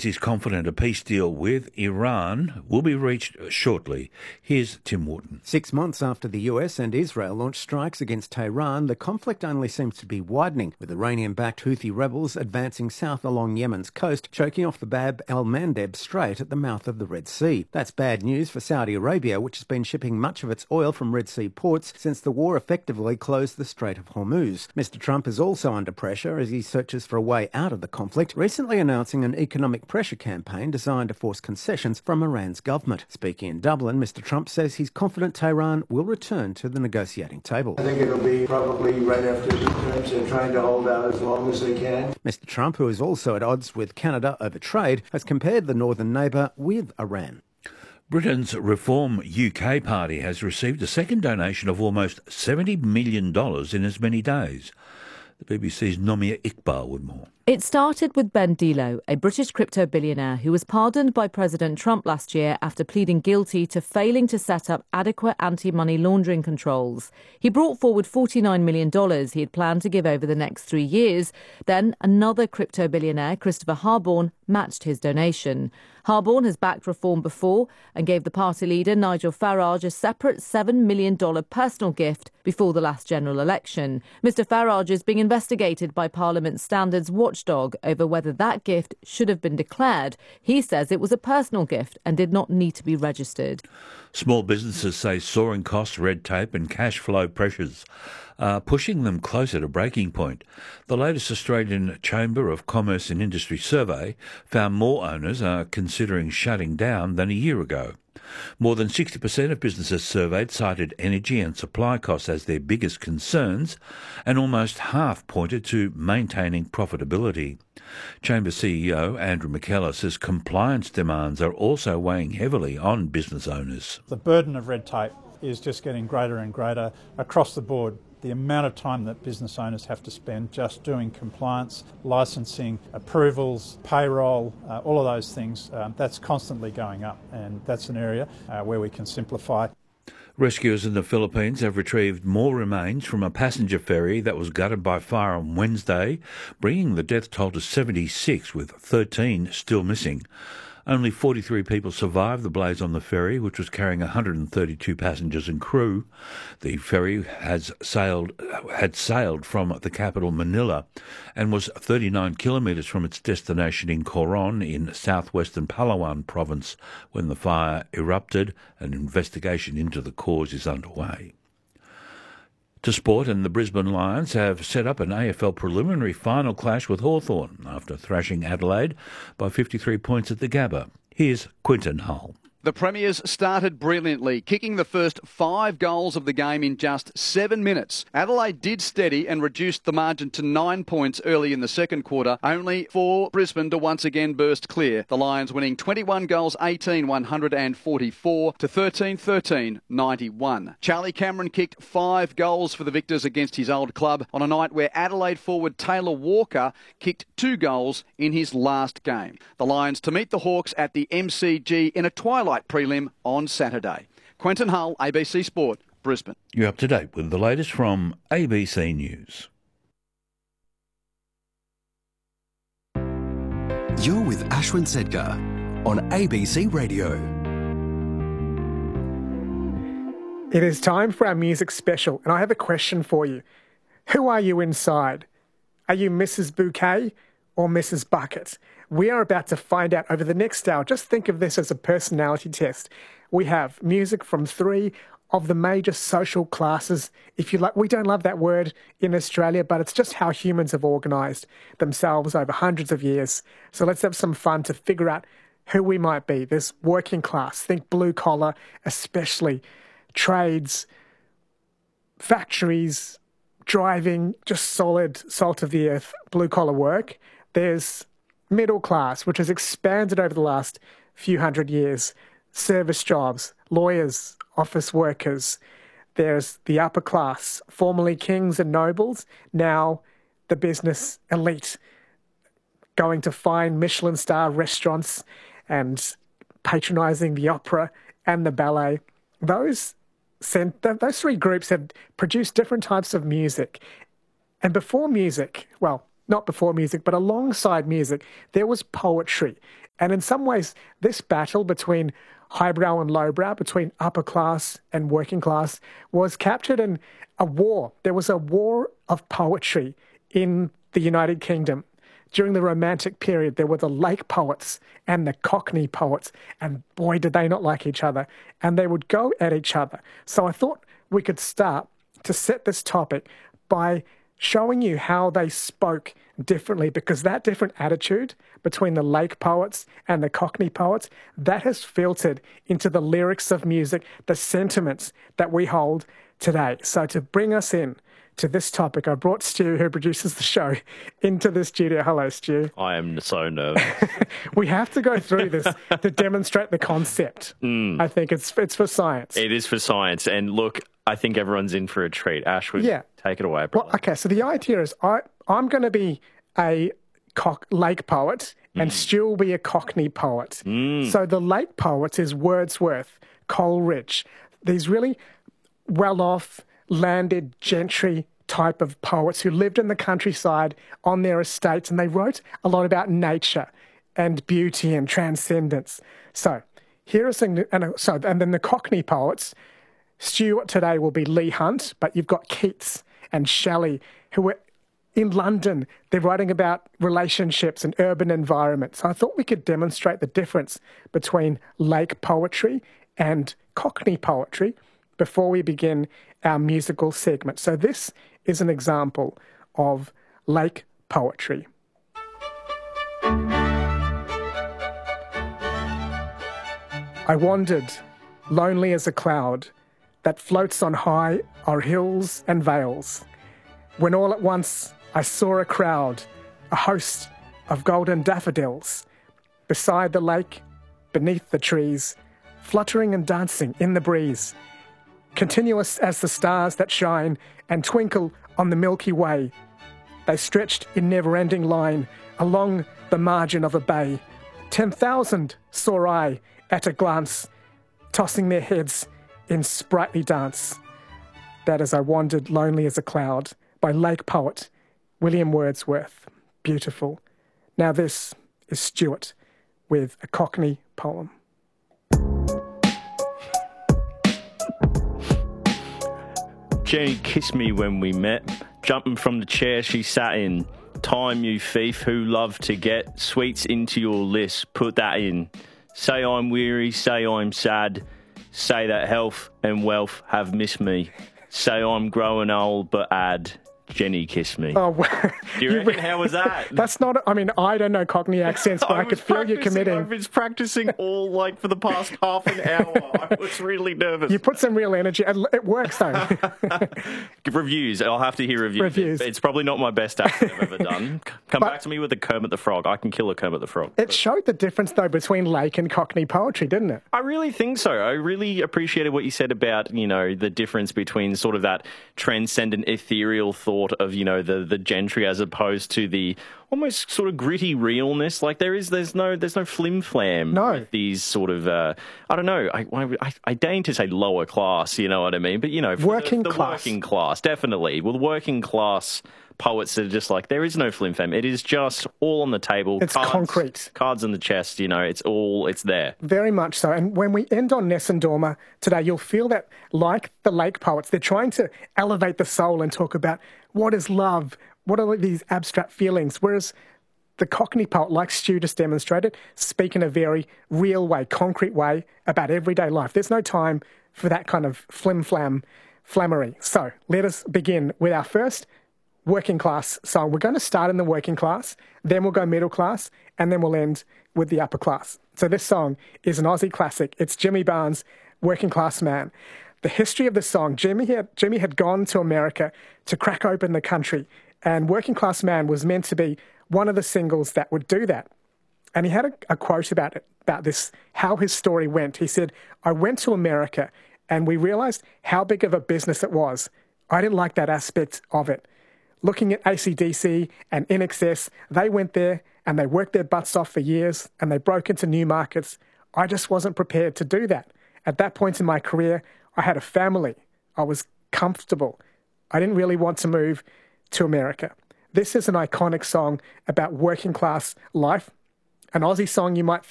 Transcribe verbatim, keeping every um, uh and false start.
says he's confident a peace deal with Iran will be reached shortly. Here's Tim Wharton. Six months after the U S and Israel launched strikes against Tehran, the conflict only seems to be widening, with Iranian-backed Houthi rebels advancing south along Yemen's coast, choking off the Bab el-Mandeb Strait at the mouth of the Red Sea. That's bad news for Saudi Arabia, which has been shipping much of its oil from Red Sea ports since the war effectively closed the Strait of Hormuz. Mister Trump is also under pressure as he searches for a way out of the conflict, recently announcing an economic pressure campaign designed to force concessions from Iran's government. Speaking in Dublin, Mister Trump says he's confident Tehran will return to the negotiating table. I think it'll be probably right after the terms. They're trying to hold out as long as they can. Mister Trump, who is also at odds with Canada over trade, has compared the northern neighbour with Iran. Britain's Reform U K party has received a second donation of almost seventy million dollars in as many days. The B B C's Nomia Iqbal with more. It started with Ben Dilo, a British crypto billionaire who was pardoned by President Trump last year after pleading guilty to failing to set up adequate anti-money laundering controls. He brought forward forty-nine million dollars he had planned to give over the next three years. Then another crypto billionaire, Christopher Harborne, matched his donation. Harborne has backed reform before and gave the party leader Nigel Farage a separate seven million dollars personal gift before the last general election. Mister Farage is being investigated by Parliament's Standards Watchdog over whether that gift should have been declared. He says it was a personal gift and did not need to be registered. Small businesses say soaring costs, red tape and cash flow pressures are pushing them closer to breaking point. The latest Australian Chamber of Commerce and Industry survey found more owners are considering shutting down than a year ago. More than sixty percent of businesses surveyed cited energy and supply costs as their biggest concerns, and almost half pointed to maintaining profitability. Chamber C E O Andrew McKellar says compliance demands are also weighing heavily on business owners. The burden of red tape is just getting greater and greater across the board. The amount of time that business owners have to spend just doing compliance, licensing, approvals, payroll, uh, all of those things, um, that's constantly going up, and that's an area uh, where we can simplify. Rescuers in the Philippines have retrieved more remains from a passenger ferry that was gutted by fire on Wednesday, bringing the death toll to seventy-six, with thirteen still missing. Only forty-three people survived the blaze on the ferry, which was carrying one hundred thirty-two passengers and crew. The ferry has sailed, had sailed from the capital Manila and was thirty-nine kilometres from its destination in Coron in southwestern Palawan province when the fire erupted. An investigation into the cause is underway. To sport, and the Brisbane Lions have set up an A F L preliminary final clash with Hawthorn after thrashing Adelaide by fifty-three points at the Gabba. Here's Quinton Hull. The Premiers started brilliantly, kicking the first five goals of the game in just seven minutes. Adelaide did steady and reduced the margin to nine points early in the second quarter, only for Brisbane to once again burst clear. The Lions winning twenty-one goals, eighteen, one hundred forty-four to thirteen, thirteen, ninety-one. Charlie Cameron kicked five goals for the Victors against his old club on a night where Adelaide forward Taylor Walker kicked two goals in his last game. The Lions to meet the Hawks at the M C G in a twilight prelim on Saturday. Quentin Hull, A B C Sport, Brisbane. You're up to date with the latest from A B C News. You're with Ashwin Sedgar on A B C Radio. It is time for our music special, and I have a question for you. Who are you inside? Are you Missus Bouquet or Missus Bucket? We are about to find out over the next hour. Just think of this as a personality test. We have music from three of the major social classes. If you like, we don't love that word in Australia, but it's just how humans have organised themselves over hundreds of years. So let's have some fun to figure out who we might be. There's working class, think blue collar, especially trades, factories, driving, just solid, salt of the earth, blue collar work. There's middle class, which has expanded over the last few hundred years. Service jobs, lawyers, office workers. There's the upper class, formerly kings and nobles, now the business elite, going to fine Michelin star restaurants and patronising the opera and the ballet. Those, those three groups have produced different types of music. And before music, well, not before music, but alongside music, there was poetry. And in some ways, this battle between highbrow and lowbrow, between upper class and working class, was captured in a war. There was a war of poetry in the United Kingdom. During the Romantic period, there were the Lake poets and the Cockney poets, and boy, did they not like each other. And they would go at each other. So I thought we could start to set this topic by showing you how they spoke differently, because that different attitude between the Lake poets and the Cockney poets, that has filtered into the lyrics of music, the sentiments that we hold today. So to bring us in to this topic, I brought Stu, who produces the show, into the studio. Hello, Stu. I am so nervous. We have to go through this to demonstrate the concept. Mm. I think it's it's for science. It is for science. And look, I think everyone's in for a treat. Ashwood, yeah. Take it away, brother. Well, okay, so the idea is I, I'm going to be a cock, Lake poet, and mm. Stu will be a Cockney poet. Mm. So the Lake poets is Wordsworth, Coleridge, these really well-off, landed gentry type of poets who lived in the countryside on their estates, and they wrote a lot about nature and beauty and transcendence. So here is and so and then the Cockney poets. Stuart today will be Leigh Hunt, but you've got Keats and Shelley who were in London. They're writing about relationships and urban environments. So I thought we could demonstrate the difference between Lake poetry and Cockney poetry before we begin our musical segment. So this is an example of Lake poetry. I wandered, lonely as a cloud, that floats on high o'er hills and vales, when all at once I saw a crowd, a host of golden daffodils, beside the lake, beneath the trees, fluttering and dancing in the breeze, continuous as the stars that shine and twinkle on the Milky Way. They stretched in never-ending line along the margin of a bay. Ten thousand saw I at a glance, tossing their heads in sprightly dance. That as I wandered lonely as a cloud, by Lake poet William Wordsworth. Beautiful. Now this is Stuart with a Cockney poem. Jenny kissed me when we met, jumping from the chair she sat in. Time, you thief who love to get sweets into your list, put that in. Say I'm weary, say I'm sad, say that health and wealth have missed me. Say I'm growing old, but add, Jenny kissed me. Oh, well, do you reckon, how was that? That's not, I mean, I don't know Cockney accents, but I, I could feel you committing. I've been practicing all, like, for the past half an hour. I was really nervous. You put some real energy. It works, though. Reviews. I'll have to hear reviews. Reviews. It's probably not my best accent I've ever done. Come but, back to me with a Kermit the Frog. I can kill a Kermit the Frog. It but. showed the difference, though, between Lake and Cockney poetry, didn't it? I really think so. I really appreciated what you said about, you know, the difference between sort of that transcendent, ethereal thought of, you know, the the gentry as opposed to the almost sort of gritty realness. Like there is, there's no, there's no flim flam. No. With these sort of, uh, I don't know. I, I I deign to say lower class. You know what I mean? But you know, working the, the class, working class, definitely. Well, the working class poets are just like, there is no flim flam. It is just all on the table. It's cards, concrete. Cards in the chest. You know, it's all, it's there. Very much so. And when we end on Nessun Dorma today, you'll feel that, like the Lake poets, they're trying to elevate the soul and talk about what is love. What are these abstract feelings? Whereas the Cockney poet, like Stu just demonstrated, speak in a very real way, concrete way about everyday life. There's no time for that kind of flim-flam, flammery. So let us begin with our first working class song. We're going to start in the working class, then we'll go middle class, and then we'll end with the upper class. So this song is an Aussie classic. It's Jimmy Barnes, Working Class Man. The history of the song, Jimmy had, Jimmy had gone to America to crack open the country, and Working Class Man was meant to be one of the singles that would do that. And he had a, a quote about it, about this, how his story went. He said, I went to America and we realized how big of a business it was. I didn't like that aspect of it. Looking at A C D C and I N X S, they went there and they worked their butts off for years and they broke into new markets. I just wasn't prepared to do that. At that point in my career, I had a family. I was comfortable. I didn't really want to move to America. This is an iconic song about working class life, An Aussie song you might